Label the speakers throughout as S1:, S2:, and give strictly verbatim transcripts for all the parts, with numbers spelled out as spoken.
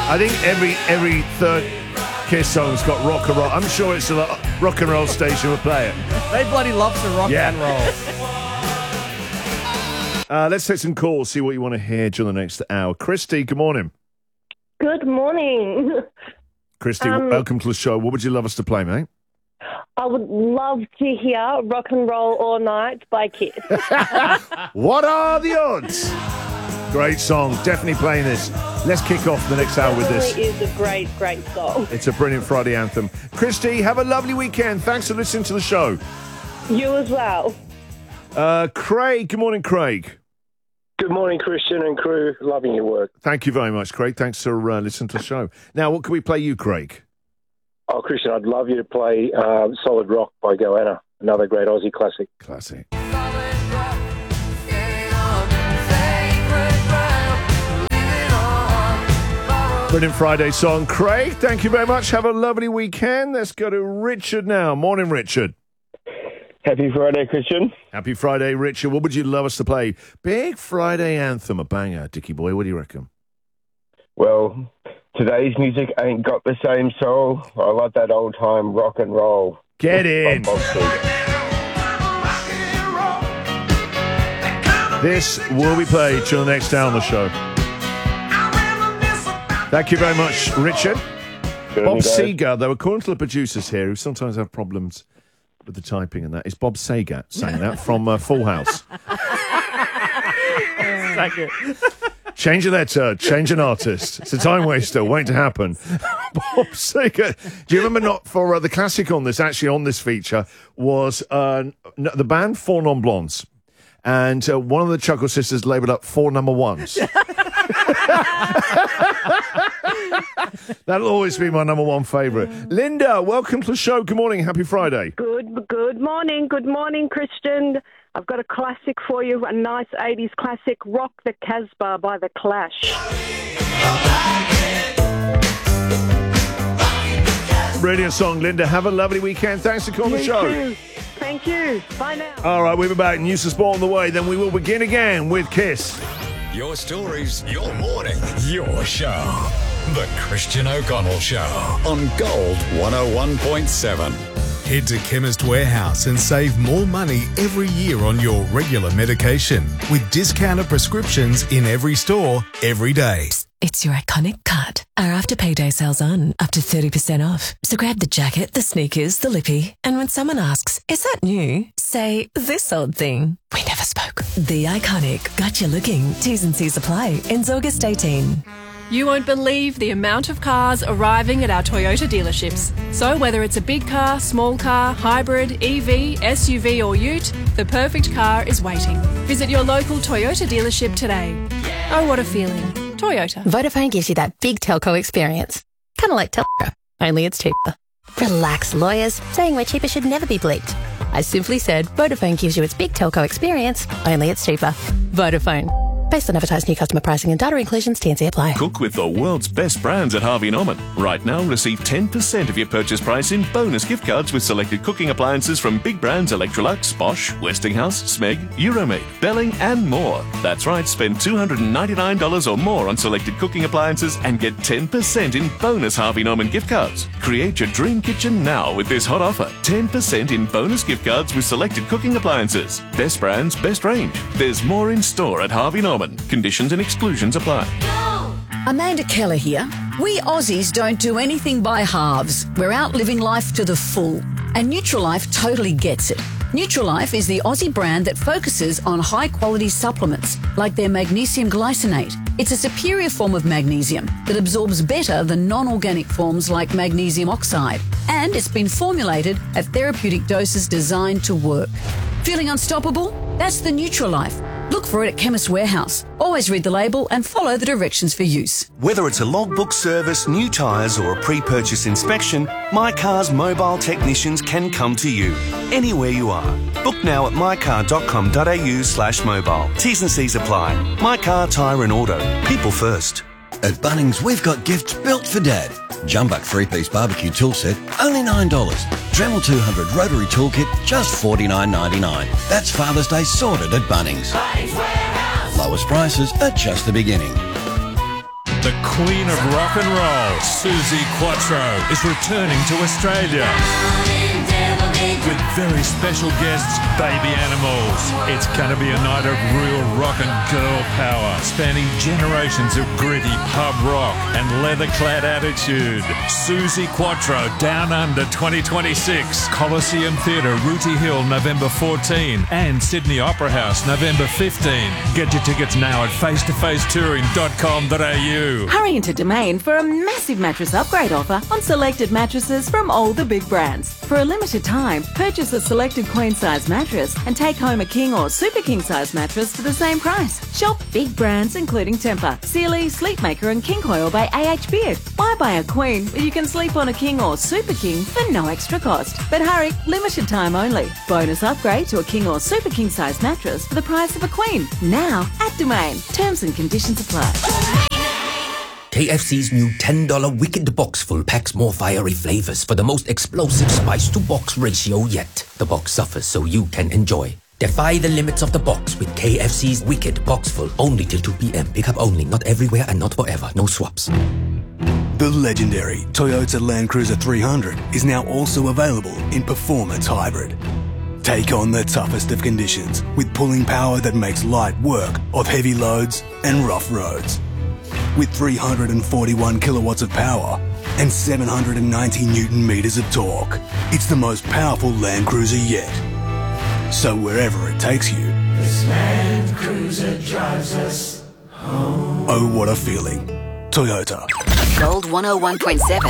S1: I think every every third Kiss song's got rock and roll. I'm sure it's a rock and roll station will play it.
S2: They bloody love to rock
S1: Yeah.
S2: and roll.
S1: Uh, let's take some calls, see what you want to hear during the next hour. Christy, good morning.
S3: Good morning.
S1: Christy,
S3: Um,
S1: welcome to the show. What would you love us to play, mate?
S3: I would love to hear Rock and Roll All Night by Kiss.
S1: What are the odds? Great song. Definitely playing this. Let's kick off the next hour with this.
S3: It is a great, great song.
S1: It's a brilliant Friday anthem. Christy, have a lovely weekend. Thanks for listening to the show.
S3: You as well.
S1: Uh, Craig, good morning, Craig.
S4: Good morning, Christian and crew. Loving your work.
S1: Thank you very much, Craig. Thanks for uh, listening to the show. Now, what can we play you, Craig?
S4: Oh, Christian, I'd love you to play uh, Solid Rock by Goanna, another great Aussie classic.
S1: Classic. Brilliant Friday song. Craig, thank you very much. Have a lovely weekend. Let's go to Richard now. Morning, Richard.
S4: Happy Friday, Christian.
S1: Happy Friday, Richard. What would you love us to play? Big Friday anthem, a banger. Dickie boy, what do you reckon?
S4: Well, today's music ain't got the same soul. I love that old time rock and roll.
S1: Get in.
S4: Bob Seger.
S1: This will be played till the next hour on the show. Thank you very much, Richard.
S4: Good
S1: Bob
S4: on you, guys.
S1: Seger, though, according to the producers here, who sometimes have problems with the typing and that, is Bob Saget saying that from uh, Full House.
S2: Second.
S1: Change a letter, change an artist. It's a time waster waiting to happen. Bob Seger. Do you remember not for uh, the classic on this, actually on this feature, was uh, n- the band Four Non Blondes. And uh, one of the Chuckle Sisters labelled up four number ones. That'll always be my number one favourite. Linda, welcome to the show. Good morning. Happy Friday.
S5: Good, good morning. Good morning, Christian. I've got a classic for you, a nice eighties classic, Rock the Casbah by The Clash.
S1: Brilliant song, Linda. Have a lovely weekend. Thanks for calling the
S5: You
S1: show.
S5: too. Thank you. Bye now.
S1: All right, we'll be back. News to Sport on the way. Then we will begin again with Kiss.
S6: Your stories, your morning, your show. The Christian O'Connell Show on Gold one oh one point seven.
S7: Head to Chemist Warehouse and save more money every year on your regular medication with discounted prescriptions in every store, every day.
S8: It's your iconic cut. Our after payday sale's on, up to thirty percent off. So grab the jacket, the sneakers, the lippy, and when someone asks, is that new? Say, this old thing. We never spoke. The iconic got you looking. T's and C's apply. Ends August eighteenth.
S9: You won't believe the amount of cars arriving at our Toyota dealerships. So whether it's a big car, small car, hybrid, E V, S U V or ute, the perfect car is waiting. Visit your local Toyota dealership today. Oh, what a feeling. Toyota.
S10: Vodafone gives you that big telco experience. Kind of like telco, only it's cheaper. Relax, lawyers. Saying we're cheaper should never be bleeped. I simply said Vodafone gives you its big telco experience, only it's cheaper. Vodafone. Based on advertised new customer pricing and data inclusions, T and C apply.
S11: Cook with the world's best brands at Harvey Norman. Right now, receive ten percent of your purchase price in bonus gift cards with selected cooking appliances from big brands Electrolux, Bosch, Westinghouse, Smeg, Euromade, Belling, and more. That's right, spend two hundred ninety-nine dollars or more on selected cooking appliances and get ten percent in bonus Harvey Norman gift cards. Create your dream kitchen now with this hot offer. ten percent in bonus gift cards with selected cooking appliances. Best brands, best range. There's more in store at Harvey Norman. Conditions and exclusions apply.
S12: Amanda Keller here. We Aussies don't do anything by halves. We're out living life to the full. And Nutrilife totally gets it. Nutrilife is the Aussie brand that focuses on high-quality supplements, like their magnesium glycinate. It's a superior form of magnesium that absorbs better than non-organic forms like magnesium oxide. And it's been formulated at therapeutic doses designed to work. Feeling unstoppable? That's the Nutrilife. Look for it at Chemist Warehouse. Always read the label and follow the directions for use.
S13: Whether it's a logbook service, new tyres or a pre-purchase inspection, My Car's mobile technicians can come to you, anywhere you are. Book now at mycar.com.au slash mobile. T's and C's apply. My Car, Tyre and Auto. People first.
S14: At Bunnings, we've got gifts built for Dad. Jumbuck three-piece barbecue tool set, only nine dollars. Dremel two hundred rotary toolkit, just forty-nine ninety-nine. That's Father's Day sorted at Bunnings. Bunnings Warehouse. Lowest prices at just the beginning.
S2: the queen of rock and roll, Suzi Quatro, is returning to Australia. With very special guests, Baby Animals. It's going to be a night of real rock and girl power, spanning generations of gritty pub rock and leather-clad attitude. Suzi Quatro, Down Under twenty twenty-six, Coliseum Theatre, Rooty Hill, November fourteenth, and Sydney Opera House, November fifteenth. Get your tickets now at face to face touring dot com dot a u.
S15: Hurry into Domain for a massive mattress upgrade offer on selected mattresses from all the big brands. For a limited time, purchase a selected queen-size mattress and take home a king or super king-size mattress for the same price. Shop big brands including Tempur, Sealy, Sleepmaker and King Coil by A H Beard. Why buy a queen if you can sleep on a king or super king for no extra cost? But hurry, limited time only. Bonus upgrade to a king or super king-size mattress for the price of a queen. Now at Domain. Terms and conditions apply.
S16: K F C's new ten dollar Wicked Box full packs more fiery flavors for the most explosive spice-to-box ratio yet. The box suffers so you can enjoy. Defy the limits of the box with K F C's Wicked Box full only till two p.m. Pick up only, not everywhere and not forever. No swaps.
S17: The legendary Toyota Land Cruiser three hundred is now also available in Performance Hybrid. Take on the toughest of conditions with pulling power that makes light work of heavy loads and rough roads. With three hundred forty-one kilowatts of power and seven hundred ninety newton meters of torque, it's the most powerful Land Cruiser yet. So wherever it takes you,
S18: this Land Cruiser drives us home.
S17: Oh, what a feeling. Toyota.
S19: Gold one oh one point seven.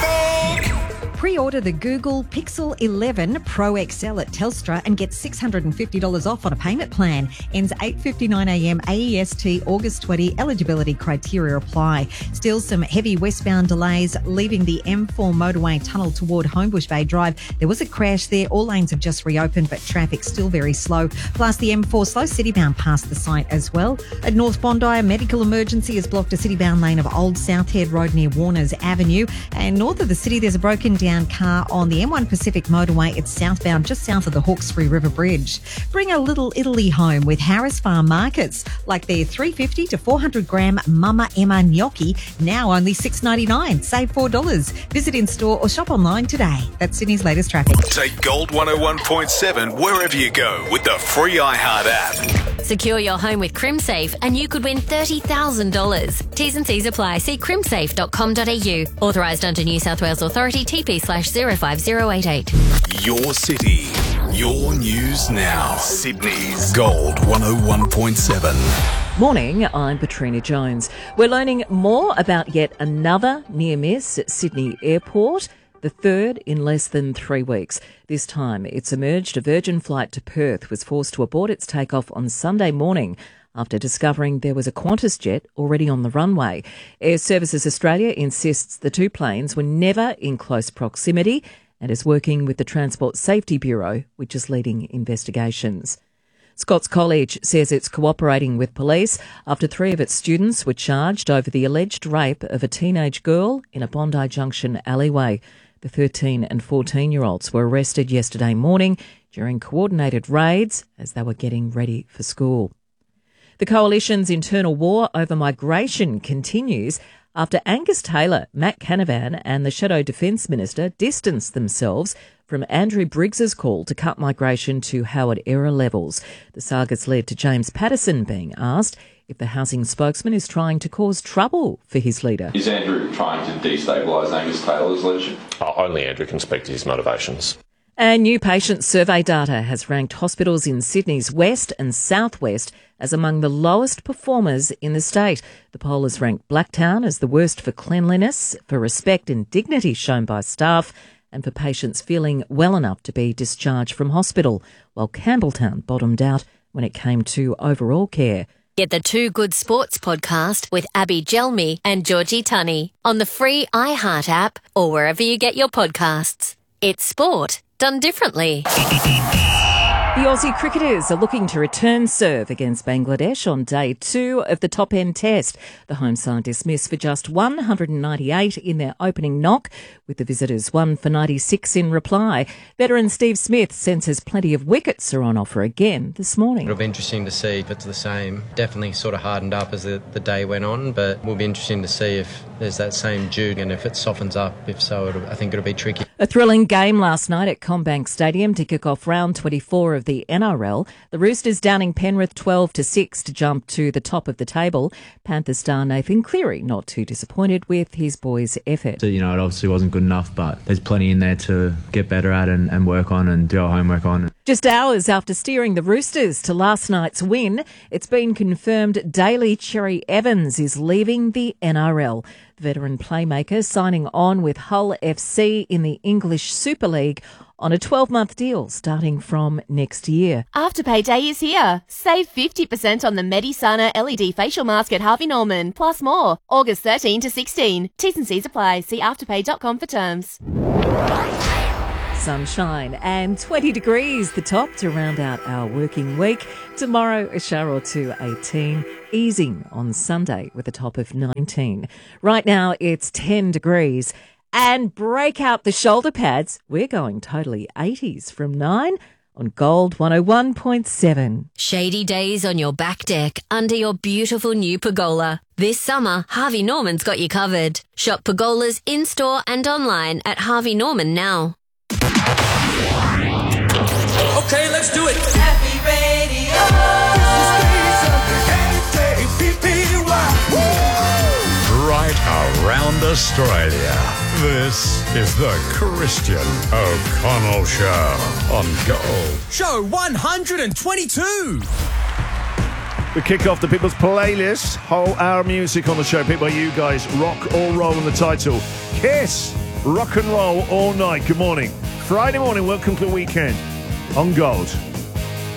S20: Pre-order the Google Pixel eleven Pro X L at Telstra and get six hundred fifty dollars off on a payment plan. Ends eight fifty-nine a m A E S T, August twentieth. Eligibility criteria apply. Still some heavy westbound delays leaving the M four motorway tunnel toward Homebush Bay Drive. There was a crash there. All lanes have just reopened, but traffic still very slow. Plus the M four slow citybound past the site as well. At North Bondi, a medical emergency has blocked a citybound lane of Old Southhead Road near Warners Avenue. And north of the city, there's a broken down car on the M one Pacific motorway. It's southbound just south of the Hawkesbury River Bridge. Bring a little Italy home with Harris Farm Markets, like their three hundred fifty to four hundred gram Mama Emma gnocchi, now only six ninety-nine. Save four dollars. Visit in store or shop online today. That's Sydney's latest traffic.
S7: Take Gold one oh one point seven wherever you go with the free iHeart app.
S10: Secure your home with CrimSafe and you could win thirty thousand dollars. T's and C's apply. See crimsafe dot com dot a u. Authorised under New South Wales Authority, T P slash zero five zero eight eight.
S7: Your city, your news now. Sydney's Gold one oh one point seven.
S21: Morning, I'm Patrina Jones. We're learning more about yet another near miss at Sydney Airport, the third in less than three weeks. This time it's emerged a Virgin flight to Perth was forced to abort its takeoff on Sunday morning after discovering there was a Qantas jet already on the runway. Air Services Australia insists the two planes were never in close proximity and is working with the Transport Safety Bureau, which is leading investigations. Scots College says it's cooperating with police after three of its students were charged over the alleged rape of a teenage girl in a Bondi Junction alleyway. The thirteen and fourteen-year-olds were arrested yesterday morning during coordinated raids as they were getting ready for school. The Coalition's internal war over migration continues after Angus Taylor, Matt Canavan and the Shadow Defence Minister distanced themselves from Andrew Briggs's call to cut migration to Howard-era levels. The saga's led to James Patterson being asked if the housing spokesman is trying to cause trouble for his leader.
S22: Is Andrew trying to destabilise Angus Taylor's leadership?
S23: Oh, only Andrew can speak to his motivations.
S21: And new patient survey data has ranked hospitals in Sydney's west and southwest as among the lowest performers in the state. The poll has ranked Blacktown as the worst for cleanliness, for respect and dignity shown by staff, and for patients feeling well enough to be discharged from hospital, while Campbelltown bottomed out when it came to overall care.
S10: Get the Two Good Sports podcast with Abby Gelmi and Georgie Tunney on the free iHeart app or wherever you get your podcasts. It's sport done differently.
S21: The Aussie cricketers are looking to return serve against Bangladesh on day two of the top-end test. The home side dismissed for just one hundred ninety-eight in their opening knock, with the visitors one for ninety-six in reply. Veteran Steve Smith senses plenty of wickets are on offer again this morning.
S3: It'll be interesting to see if it's the same. Definitely sort of hardened up as the, the day went on, but will be interesting to see if there's that same juke and if it softens up. If so, it'll, I think it'll be tricky.
S21: A thrilling game last night at CommBank Stadium to kick off round twenty-four of the N R L. The Roosters downing Penrith twelve to six to jump to the top of the table. Panthers star Nathan Cleary not too disappointed with his boys' effort.
S4: So, you know, it obviously wasn't good enough, but there's plenty in there to get better at and, and work on and do our homework on.
S21: Just hours after steering the Roosters to last night's win, it's been confirmed Daly Cherry Evans is leaving the N R L. The veteran playmaker signing on with Hull F C in the English Super League on a twelve-month deal starting from next year.
S5: Afterpay Day is here. Save fifty percent on the Medisana L E D facial mask at Harvey Norman, plus more. August thirteenth to sixteenth. T's and C's apply. See afterpay dot com for terms.
S21: Sunshine and twenty degrees, the top to round out our working week. Tomorrow, a shower or two, eighteen. Easing on Sunday with a top of nineteen. Right now, it's ten degrees. And break out the shoulder pads. We're going totally eighties from nine on Gold one oh one point seven.
S24: Shady days on your back deck under your beautiful new pergola. This summer, Harvey Norman's got you covered. Shop pergolas in-store and online at Harvey Norman now.
S18: Okay, let's do it. Happy Radio.
S6: Right around Australia. This is the Christian O'Connell Show on Gold.
S25: Show one hundred twenty-two.
S1: We kick off the People's Playlist. Whole hour music on the show. People, you guys rock or roll in the title. Kiss, rock and roll all night. Good morning. Friday morning, welcome to the weekend on Gold.